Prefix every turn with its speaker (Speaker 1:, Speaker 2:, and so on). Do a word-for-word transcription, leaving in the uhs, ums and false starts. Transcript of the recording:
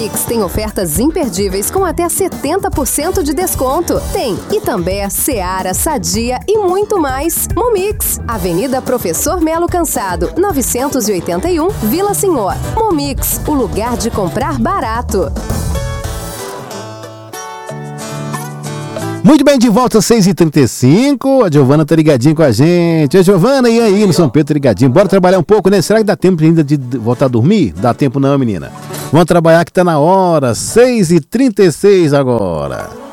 Speaker 1: Momix tem ofertas imperdíveis com até setenta por cento de desconto. Tem Itambé, Seara, Sadia e muito mais. Momix, Avenida Professor Melo Cansado, novecentos e oitenta e um, Vila Senhor. Momix, o lugar de comprar barato.
Speaker 2: Muito bem, de volta às seis e trinta e cinco, a Giovana tá ligadinha com a gente. A Giovana, e aí, no São Pedro tá ligadinho? Bora trabalhar um pouco, né? Será que dá tempo ainda de voltar a dormir? Dá tempo não, menina. Vamos trabalhar que tá na hora, seis e trinta e seis agora.